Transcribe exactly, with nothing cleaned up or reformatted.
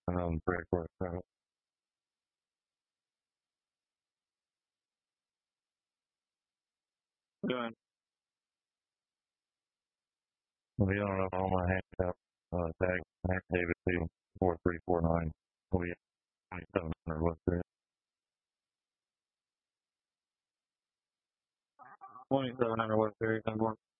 Um, pretty course. So, doing. We'll be on all my handcuff, uh, tag, tag David P. four three four nine. We'll be twenty-seven hundred West Street. twenty-seven hundred West Street,